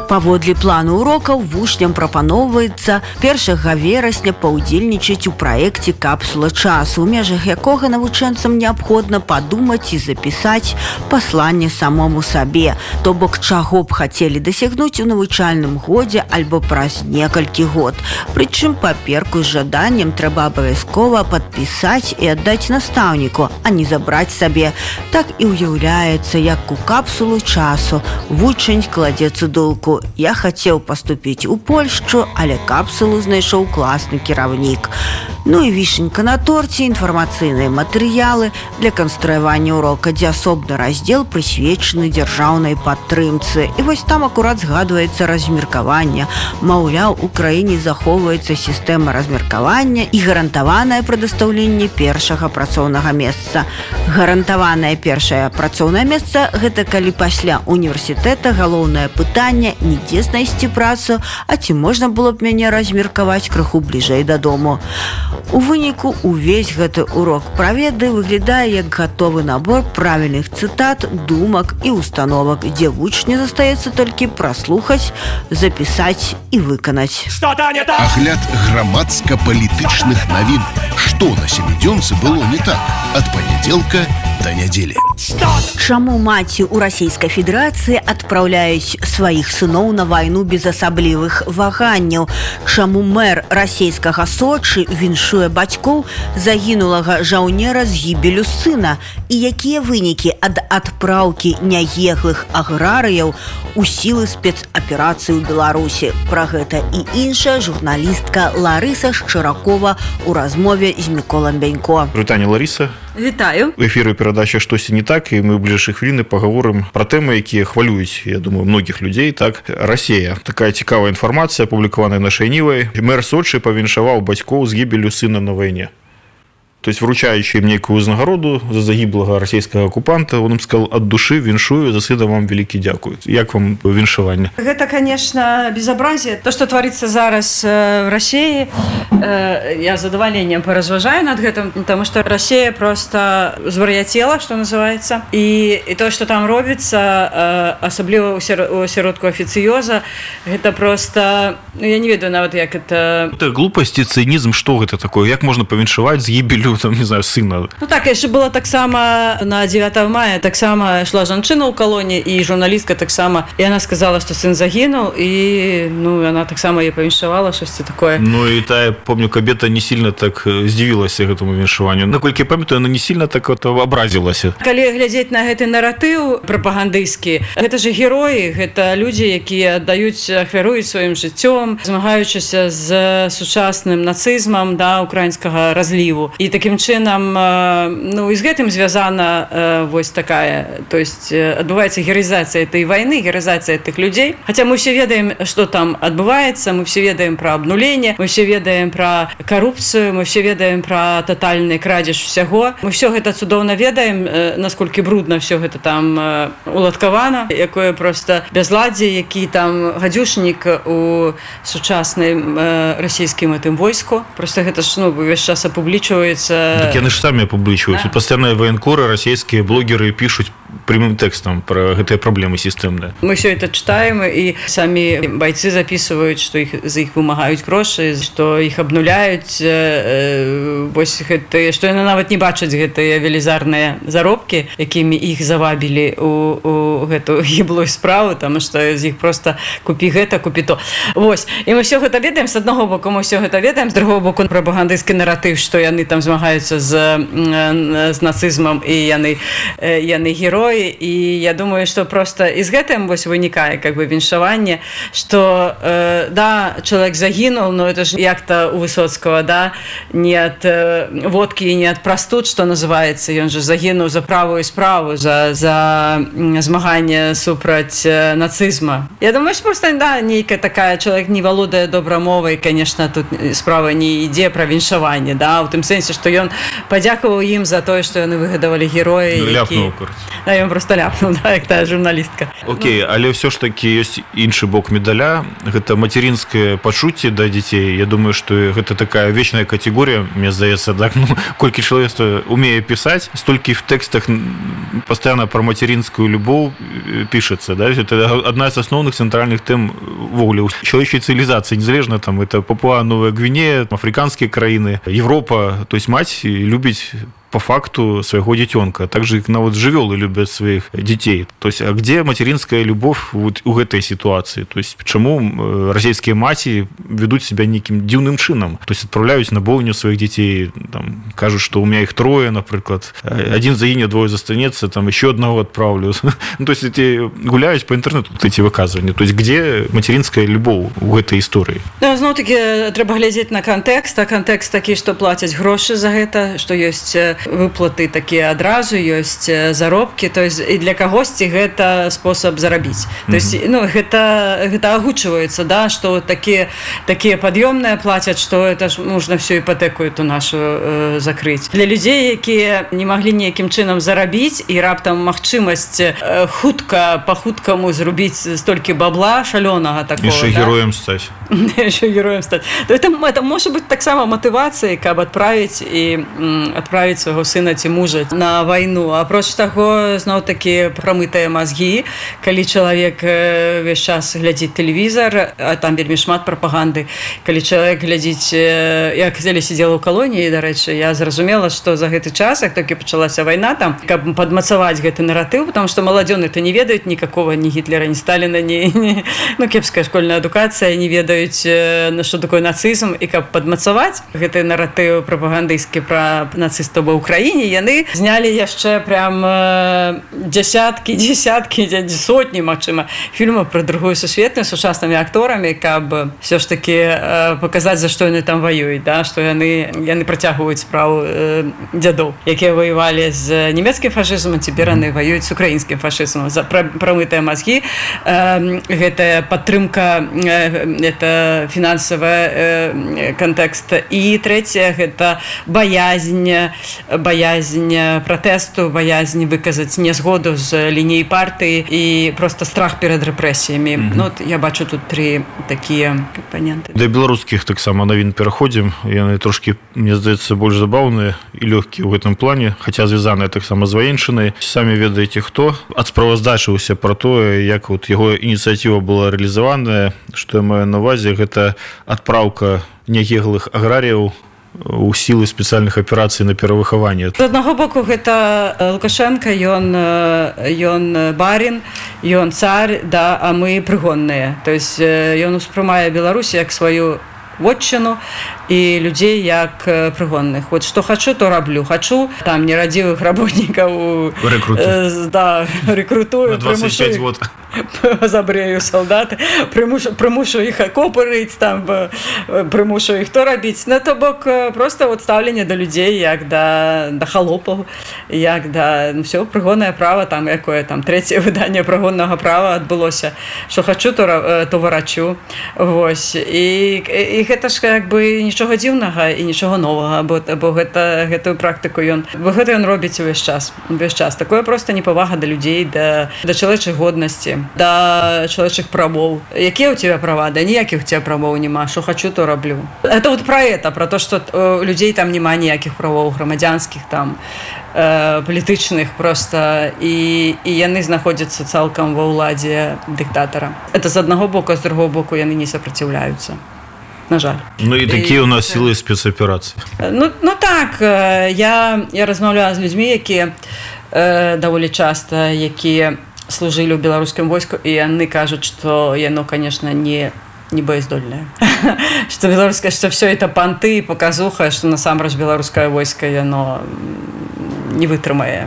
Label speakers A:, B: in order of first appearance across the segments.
A: Паводле плану урокаў вучням прапаноўваецца 1 верасня паўдзельнічаць у праекце «Капсула часу», у межах якога навучэнцам неабходна падумаць і запісаць пасланне самому сабе, то бок чаго б хацелі дасягнуць у навучальным годзе альбо праз некалькі год. Прычым паперку з жаданнем трэба абавязкова падпісаць і аддаць настаўніку, а не забраць сабе. Так і ўяўляецца, як у капсулу часу вучань кладзе цыдулку: «Я хацеў паступіць у Польшчу, але капсулу знайшоў класны кіраўнік». Ну і вішенька на торце — інфармацыйныя матэрыялы для канструявання урока, дзе асобны раздзел прысвечаны дзяржаўнай падтрымцы. І вось там акурат згадваецца размеркаванне. Маўляў, у краіне захоўваецца сістэма размеркавання і гарантаванае прадастаўленне першага працоўнага месца. Гарантаванае першае працоўнае месца — гэта калі пасля універсітэта галоўнае пытанне не дзе знайсці працу, а ці можна было б мяне размеркаваць крыху бліжэй дадому. У выніку увесь гэты урок праведы выглядае як гатовы набор правільных цытат, думак і установак, дзе вучню застаецца толькі праслухаць, запісаць і выканаць.
B: Агляд грамадска-палітычных навін. Што на сямідзёнцы было не так ад панядзелка да нядзелі.
A: Чаму маці ў Расійскай Федэрацыі адпраўляюць сваіх сыноў на вайну без асаблівых ваганняў? Чаму мэр расійскага Сочы віншуе бацькоў загінулага жаўнера з гібелю сына? І якія вынікі ад адпраўкі няеглых аграрыяў у сілы спецаперацыі ў Беларусі? Пра гэта і іншая журналістка Ларыса Шчыракова ў размове з Міколам Бянько.
C: Вітанне, Ларыса.
D: Вітаю.
C: У эфіры перадача «Штосьці не так», і мы ў бліжэйшыя хвіліны пагаворым пра тэмы, якія хвалююць, я думаю, многіх людзей. Так, Расія. Такая цікавая інфармацыя, апублікаваная нашай Нівай. Мэр Сочы павіншаваў бацькоў з гібелю сына на вайне. То есть, вручаючи им некую узнагароду за загиблого российского оккупанта, он им сказал: от души віншую, за сына вам великі дякую. Як вам віншаванне?
D: Это, конечно, безобразие. То, что творится зараз в России, я с задоволением поразважаю над этим, потому что Россия просто звар'яцела, что называется. И то, что там робится, особливо у сиротку официоза, это просто, я не ведаю нават, як это...
C: Это глупость и цинизм, что это такое? Як можно повіншаваць з гибелью, там, не знаю, сына?
D: Ну так, яшчэ было таксама на 9 мая, таксама шла жанчына ў калоне, і журналістка таксама, і она сказала, что сын загінуў, і, ну, она таксама ей павіншавала, штосьці такое.
C: Ну, и та, помню, кабета не сильно так здзівілася гэтаму віншаванню. Наколькі я памятаю, она не сильно так абразілася.
D: Калі глядзець на гэты наратыў прапагандысцкі, гэта же героі, гэта людзі, якія аддаюць, ахвяруюць сваім жыццём, змагаючыся з сучасным нацызмам, да, украінскага разліву. І таким чынам, ну, і з гэтым звязана вось такая, то есть адбываецца героізацыя этой войны, героізацыя тых людзей. Хаця мы все ведаем, што там адбываецца, мы все ведаем пра абнуленне, мы все ведаем пра карупцыю, мы все ведаем пра татальны крадзеж усяго. Мы все гэта цудоўна ведаем, насколькі брудна все гэта там уладкавана, якое просто бязладдзе, які там гадзюшнік у сучасным расійскім гэтым войску. Просто гэта ж, ну, увесь час апублічваецца.
C: Так яны ж самі апублічваюць. Да. Пастаянныя ваенкоры, расійскія блогеры пішуць прямым тэкстам пра гэтыя праблемы сістэмныя.
D: Мы все это читаем, і самі байцы записываюць, што за іх вымагаюць грошы, што іх абнуляюць, вось гэта, што яны нават не бачаць гэтыя велізарныя заробкі, якімі іх завабілі у гэту гіблую справу, таму што з іх просто купі гэта, купі то. Вось. І мы все гэта ведаем, з аднаго боку мы все гэта ведаем, з другого боку прапагандысцкі наратыў, што яны там змагаюцца з нацызмам, і яны героі. І я думаю, што просто з гэтым вось вынікае как бы віншаванне, што да, чалавек загінуў, но это ж як-то у Высоцкага, да, не ад водкі і не ад прастуд, што называецца, ён же загінуў за правую справу, за змаганне супраць нацызма. Я думаю, што просто, да, нейкая такая, чалавек не валодае добрамовай, конечно, тут справа не ідзе пра віншаванне, да, у тым сэнсе, што ён падзякаваў ім за тое, што яны выгадавалі героі,
C: ляпнуў,
D: А ён просто ляпнуў, да, як тая журналістка.
C: Окей, але ўсё ж такі ёсць іншы бок медаля. Гэта мацярінскае пачуцце да дзяцей. Я думаю, што гэта такая вечная катэгорія, мне здаецца, так, ну, колькі чалавецтва умее пісаць, столькі в тэкстах пастаянна пра мацярінскую любоў пішацца, да? Это адна з асноўных цэнтральных тэм ввогуле чалавечай цывілізацыі, незалежна там это Папуа-Новая Гвінея, афрыканскія краіны, Европа, то есть маці любіць по факту своего детенка. Также их нават жывёлы любят своих детей. То есть, а где материнская любовь вот у этой ситуации? То есть, почему российские маці ведут себя неким дивным чином? То есть, отправляют на бойню своих детей, там, кажут, что у меня их 3, например, один загине, 2 застанется, там, еще одного отправлю. Ну, то есть, эти гуляют по интернету, вот эти выказывания. То есть, где материнская любовь у этой истории?
D: Ну, зноў-таки, трэба глядзець на контекст, а контекст такі, што плацяць грошы за гэта, што ёсць выплаты такія адразу, ёсць заробкі, то есть і для кагосьці гэта спосаб зарабіць. То есть, ну, гэта агучваецца, да, што такія пад'ёмныя плацяць, што это ж можна всю іпотэку эту нашу закрыць. Для людзей, якія не маглі ніякім чынам зарабіць і раптам магчымасць хутка па-хуткаму зрубіць столькі бабла шалёнага такого,
C: Яшчэ героем стаць.
D: Яшчэ героем стаць. То это можа быць таксама матывацыяй, каб адправіць свайго сына ці мужа на вайну. Апроч таго, зноў-такі прамытыя мазгі, калі чалавек ўвесь час глядзіць тэлевізар, а там вельмі шмат прапаганды. Калі чалавек глядзіць, я казалі сидзела ў калоніі, дарэчы, я зразумела, што за гэты час, як толькі пачалася вайна, там, каб падмацаваць гэты наратыў, потому што маладзёны-то не ведаюць никакого ні Гітлера, ні Сталіна, ну, кепская школьная адукацыя, не ведаюць, што такое нацызм, і каб падмацаваць гэты наратыў прапагандысцкі пра нацыстаў ва Украіне, яны знялі яшчэ прям десяткі, сотні, магчыма, фільмаў пра Другую сусветную з сучаснымі акторамі, каб все ж таки паказаць, за што яны там ваююць, да? Што яны працягваюць справу дзядоў, якія ваявалі з нямецкім фашызмам, цяпер яны ваююць з украінскім фашызмам. За прамытыя мазгі, гэтая падтрымка, это фінансавы кантэкст. І трэцяе, гэта баязнь пратэсту, баязнь выказаць нязгоду з лініяй партыі і просто страх перад рэпрэсіямі. Ну, от я бачу тут 3 такія кампаненты.
C: Да беларускіх таксама навін пераходзім. Яны трошкі, мне здаецца, больш забаўныя і лёгкія ў гэтым плане, хаця звязаныя таксама з ваеншчынай. Самі ведаеце хто. Адсправаздачыўся пра тое, як вот яго ініцыятыва была рэалізаваная, што я маю на ўвазе, гэта адпраўка нягеглых аграрыяў у сілы спецыяльных аперацый на перавыхаванне.
D: З аднаго боку, гэта Лукашенко, ён барин, ён царь, да, а мы прыгонныя. То есть ён успрымае Беларусь як сваю вотчыну і людзей як прыгонных. Вот што хачу, то раблю. Хачу там нерадзівых работнікаў рэкрутую,
C: на 25 год.
D: Забрею солдаты, примушу іх акопы рыць, там, примушу іх то рабіць. Ну, то бок, просто вот ставленне до людзей, як да халопаў, як да, ну, все, прыгоннае права, там, якое, там, 3-е выданне прыгоннага права адбылося. Што хачу, то варачу. Вось. І гэта ж, як бы, нічога дзіўнага і нічога новага, бо гэтую практыку ён робіць увесь час. Такое просто непавага да людзей, да чалавечай годнасці, да чалавечых правоў. Якія ў тебя права? Да ніякіх у тебя правоў няма. Што хачу, то раблю. Это вот про то, што у людзей там няма ніякіх правоў грамадзянскіх, там, палітычных просто, і яны знаходзяцца цалкам ва ўладзе дыктатара. Это з аднаго боку, а з другого боку яны не сопротивляюцца. На жаль.
C: Ну і такія у нас сілы спецаперацыі.
D: Ну так, я размаўляю з людзьмі, якія даволі часта, якія служылі ў беларускім войску, і яны кажуць, што яно, конечно, не боездольнае. Што беларускае, што все это панты і показуха, што насамрэч беларускае войска, яно не вытрымае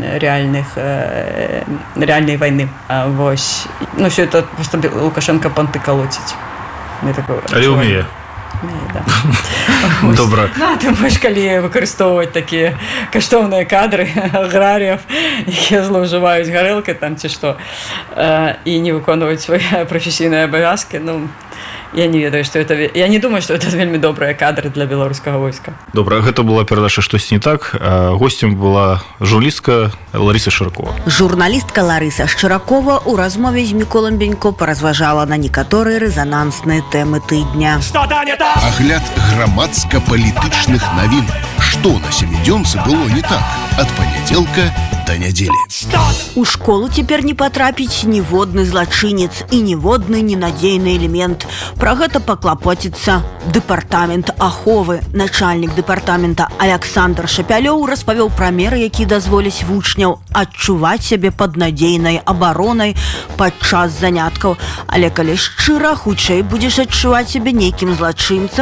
D: реальнай вайны. Вось. Ну, все это просто Лукашенко панты колоціць.
C: Але ўмее.
D: Да.
C: Добра.
D: Ну, ты можаш калі выкарыстоўваць такія каштоўныя кадры аграрыяў, якія злоўжываюць гарэлкай там ці што, і не выконваюць свае прафесійныя абавязкі, ну, Я не ведаю, што это... Я не думаю, што это вельмі добрыя кадры для беларускага войска.
C: Добра, гэта была перадача «Штосьці не так». Гостем была журналістка Лариса Шчыракова.
A: Журналістка Лариса Шчыракова ў размове з Міколам Бенько паразважала на некаторыя рэзанансныя тэмы тыдня.
B: Агляд грамадска-палітычных навін. Што на сямідзёнцы было не так? Ад панядзелка до нядзелі.
A: У школу цяпер не патрапіць ніводны злачынец і ніводны ненадзейны элемент. Пра гэта паклапоціцца дэпартамент аховы. Начальнік дэпартамента Александр Шапялёў распавёў пра меры, якія дазволяць вучняў адчуваць сябе пад надзейнай абаронай падчас заняткаў. Але калі шчыра, хутчэй будзеш адчуваць сябе нейкім злачынцам,